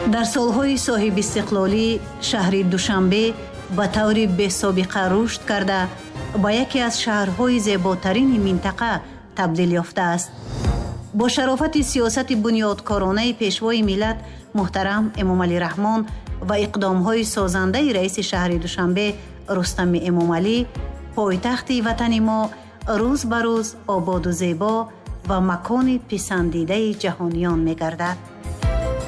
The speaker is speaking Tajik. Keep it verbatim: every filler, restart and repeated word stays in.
дар солҳои соҳиб истиқлолӣ шаҳри Душанбе ба таври бесобиқа рушд карда ба яке аз шаҳрҳои зеботарини минтақа табдил ёфтааст. бо шарофати сиёсати бунёдкоронаи пешвои миллат муҳтарам Эмомалӣ Раҳмон ва иқдомҳои созандаи раиси шаҳри Душанбе Рустами Эмомалӣ, пойтахти ватани мо рӯз ба рӯз ободу зебо ва макони писандидаи ҷаҳониён мегардад.